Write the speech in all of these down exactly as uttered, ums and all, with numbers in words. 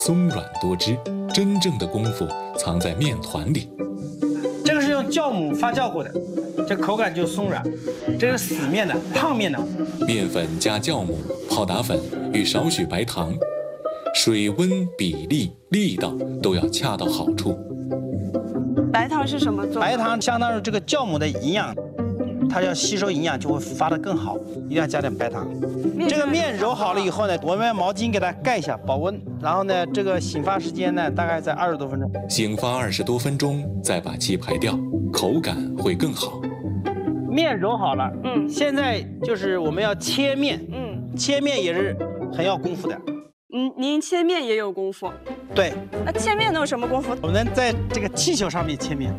松软多汁，真正的功夫藏在面团里。 这个是用酵母发酵过的，这口感就松软。这是死面的，胖面的。 面粉加酵母、泡打粉与少许白糖，水温、比例、力道都要恰到好处。 白糖是什么做的？ 白糖相当于这个酵母的营养，它要吸收营养就会发得更好，一定要加点白糖。这个面揉好了以后呢，我们用毛巾给它盖一下，保温。然后呢，这个醒发时间呢，大概在二十多分钟。 醒发二十多分钟，再把气排掉，口感会更好。 面揉好了， 嗯， 现在就是我们要切面， 嗯， 切面也是很要功夫的。 嗯，您切面也有功夫。 对， 那切面能有什么功夫？ 我们在这个气球上面切面。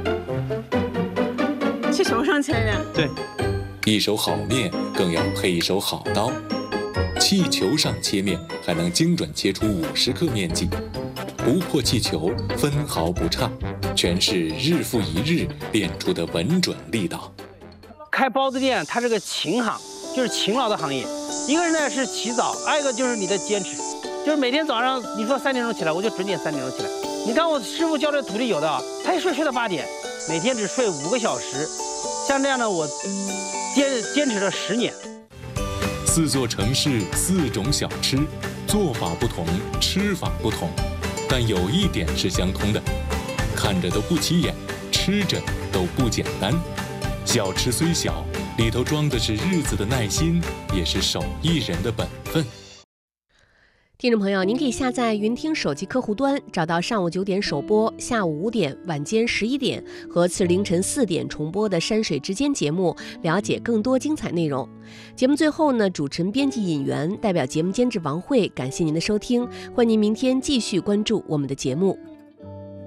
气球上切面？ 对。 一手好面，更要配一手好刀。气球上切面，还能精准切出五十克面剂，不破气球，分毫不差，全是日复一日练出的稳准力道。 开包子店，它是个勤行，就是勤劳的行业。一个人呢是起早，还有一个就是你的坚持，就是每天早上你说三点钟起来，我就准点三点钟起来。你看我师傅教的徒弟有的啊，他一睡睡到八点，每天只睡五个小时。像这样的我坚坚持了十年。 四座城市，四种小吃，做法不同，吃法不同，但有一点是相通的，看着都不起眼，吃着都不简单。小吃虽小，里头装的是日子的耐心，也是手艺人的本分。 听众朋友，您可以下载云听手机客户端，找到上午九点首播、下午五点、晚间十一点和次凌晨四点重播的山水之间节目，了解更多精彩内容。节目最后呢，主持人、编辑尹源代表节目监制王慧，感谢您的收听，欢迎您明天继续关注我们的节目。